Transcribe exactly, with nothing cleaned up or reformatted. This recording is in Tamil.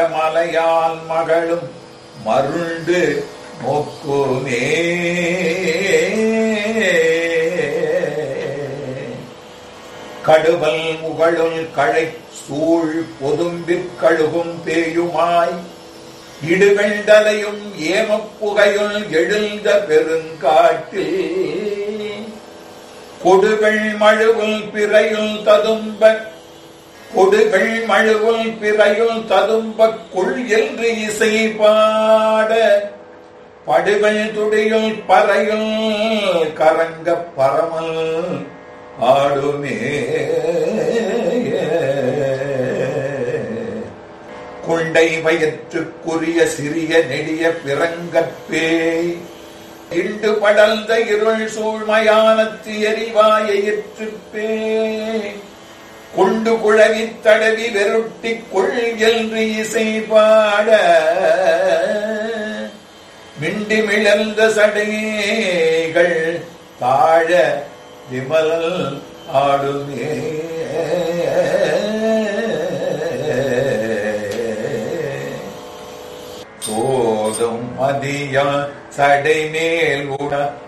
மலையால் மகளும் மருண்டு நோக்குமே. கடுவல் முகழுள் களை சூழ் பொதும்பிற் கழுகும் பேயுமாய் இடுகண்டலையும் ஏமப்புகையுள் எழுந்த பெருங்காட்டில் கொடுகள் மழுவுள் பிறையுள் ததும்ப கொடுகள் மழுவுள் பிறையுள் ததும்ப கொள் என்று இசை பாட படுகள் துடியுள் பறையுள் கரங்க பரமல் ஆடுமே. குண்டை வயிற்றுக்குரிய சிறிய நெடிய பிறங்கற்பே இண்டு படர்ந்த இருள் சூழ்மையானத்து எரிவாயிற்றுப்பே கொண்டு குழவி தடவி வெருட்டி கொள் என்று இசை பாட மிண்டி மிளர்ந்த சடைகள் தாழ விமல் ஆடுமே. சோதும் மதியா சடை மேல் உட